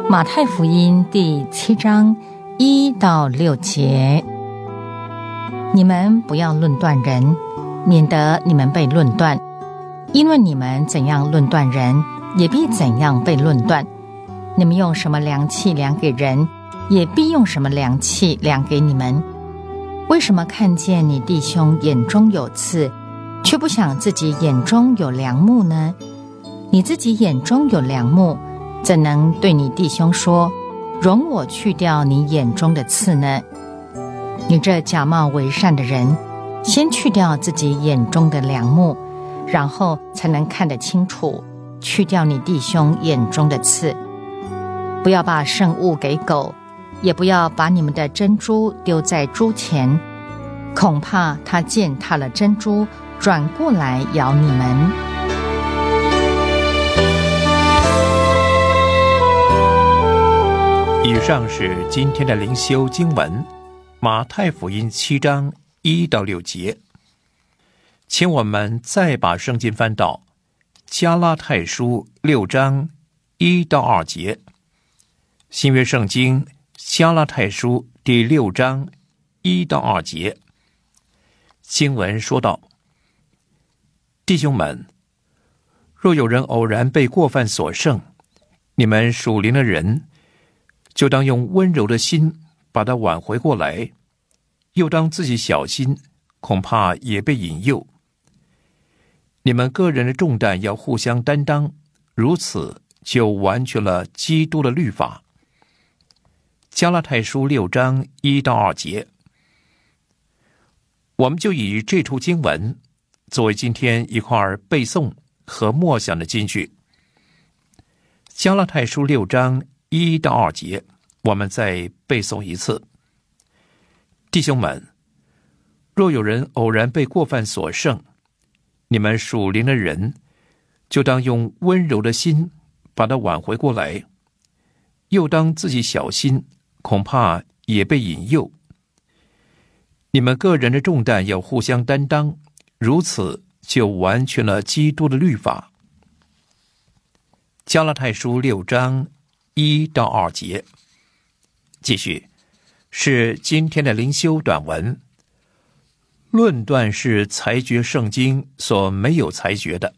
马太福音第7章1到6节，你们不要论断人，免得你们被论断。因为你们怎样论断人，也必怎样被论断。你们用什么量器量给人，也必用什么量器量给你们。为什么看见你弟兄眼中有刺，却不想自己眼中有梁木呢？你自己眼中有梁木，怎能对你弟兄说，容我去掉你眼中的刺呢？你这假冒为善的人，先去掉自己眼中的梁木，然后才能看得清楚，去掉你弟兄眼中的刺。不要把圣物给狗，也不要把你们的珍珠丢在猪前，恐怕它践踏了珍珠，转过来咬你们。 以上是今天的灵修经文，马太福音7章1到6节。请我们再把圣经翻到加拉太书6章1到2节。新约圣经加拉太书第6章1到2节，经文说道：弟兄们，若有人偶然被过犯所胜，你们属灵的人就当用温柔的心把他挽回过来，又当自己小心，恐怕也被引诱。你们个人的重担要互相担当，如此就完全了基督的律法。加拉太书6章1到2节，我们就以这处经文作为今天一块背诵和默想的金句。加拉太书6章1到2节，我们再背诵一次。弟兄们，若有人偶然被过犯所胜，你们属灵的人就当用温柔的心把他挽回过来，又当自己小心，恐怕也被引诱。你们个人的重担要互相担当，如此就完全了基督的律法。加拉太书6章1到2节，继续是今天的灵修短文。论断是裁决圣经所没有裁决的。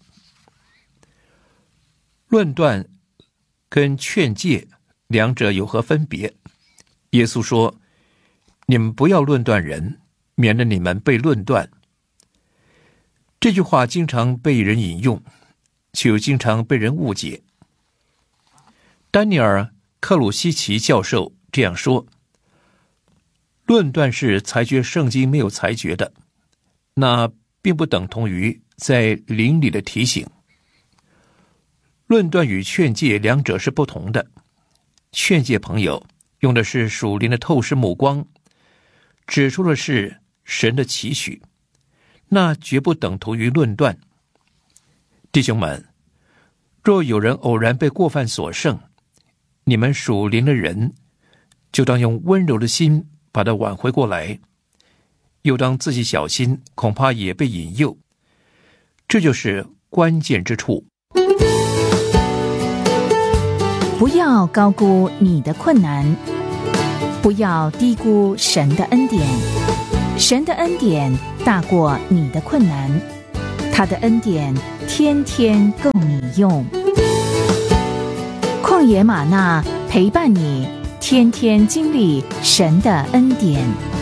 论断跟劝诫两者有何分别？耶稣说，你们不要论断人，免得你们被论断。这句话经常被人引用，却又经常被人误解。丹尼尔·克鲁西奇教授这样说，论断是裁决圣经没有裁决的，那并不等同于在灵里的提醒。论断与劝诫两者是不同的。劝诫朋友用的是属灵的透视目光，指出的是神的期许，那绝不等同于论断。弟兄们，若有人偶然被过犯所胜，你们属灵的人就当用温柔的心把他挽回过来，又当自己小心，恐怕也被引诱。这就是关键之处。 不要高估你的困难，不要低估神的恩典。神的恩典大过你的困难，他的恩典天天够你用。旷野吗哪陪伴你，天天经历神的恩典。